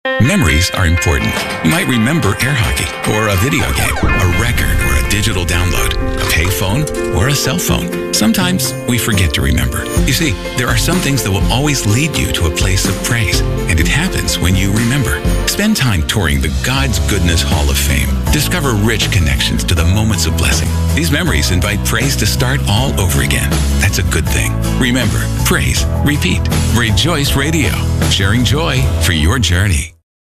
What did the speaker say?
Memories are important. You might remember air hockey, or a video game, a record, or a digital download, a payphone, or a cell phone. Sometimes we forget to remember. You see, there are some things that will always lead you to a place of praise, and it happens when you remember. Spend time touring the God's Goodness Hall of Fame. Discover rich connections to the moments of blessing. These memories invite praise to start all over again. That's a good thing. Remember, praise, repeat, Rejoice Radio, sharing joy for your journey.